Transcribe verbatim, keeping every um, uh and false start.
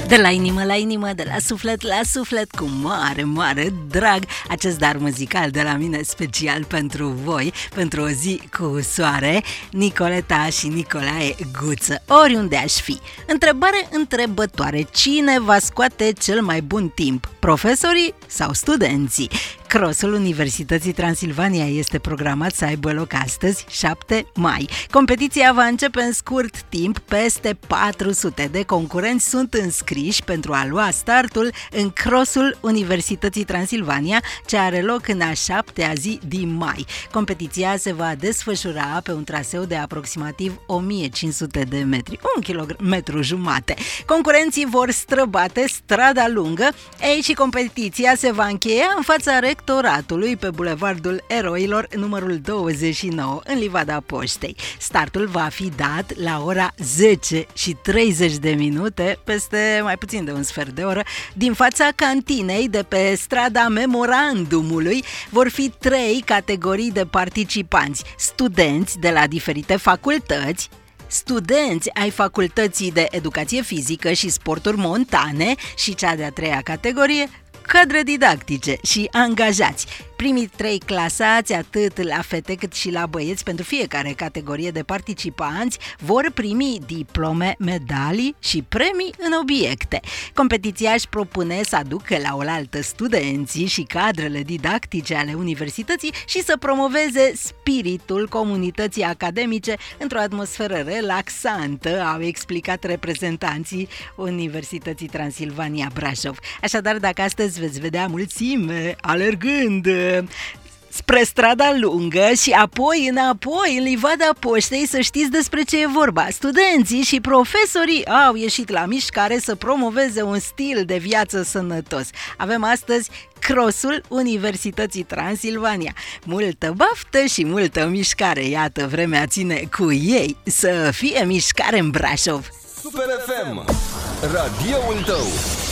De la inimă la inimă, de la suflet la suflet, cu mare, mare drag, acest dar muzical de la mine special pentru voi, pentru o zi cu soare, Nicoleta și Nicolae Guță, oriunde aș fi. Întrebare întrebătoare: cine va scoate cel mai bun timp, profesorii sau studenții? Crossul Universității Transilvania este programat să aibă loc astăzi, șapte mai. Competiția va începe în scurt timp, peste patru sute de concurenți sunt înscriși pentru a lua startul în Crossul Universității Transilvania, ce are loc în a șaptea zi din mai. Competiția se va desfășura pe un traseu de aproximativ o mie cinci sute de metri, un kilometru jumate. Concurenții vor străbate strada lungă, ei și competiția se va încheia în fața rectoratului pe Bulevardul Eroilor, numărul douăzeci și nouă, în Livada Poștei. Startul va fi dat la ora zece și treizeci de minute, peste mai puțin de un sfert de oră, din fața cantinei de pe strada Memorandumului. Vor fi trei categorii de participanți: studenți de la diferite facultăți, studenți ai Facultății de Educație Fizică și Sporturi Montane și cea de-a treia categorie, cadre didactice și angajați. Primii trei clasați, atât la fete cât și la băieți, pentru fiecare categorie de participanți, vor primi diplome, medalii și premii în obiecte. Competiția își propune să aducă la oaltă studenții și cadrele didactice ale universității și să promoveze spiritul comunității academice într-o atmosferă relaxantă, au explicat reprezentanții Universității Transilvania Brașov. Așadar, dacă astăzi veți vedea mulțime alergând spre strada lungă și apoi înapoi în Livada Poștei, să știți despre ce e vorba. Studenții și profesorii au ieșit la mișcare să promoveze un stil de viață sănătos. Avem astăzi Crossul Universității Transilvania. Multă baftă și multă mișcare. Iată, vremea ține cu ei. Să fie mișcare în Brașov. Super F M, radioul tău.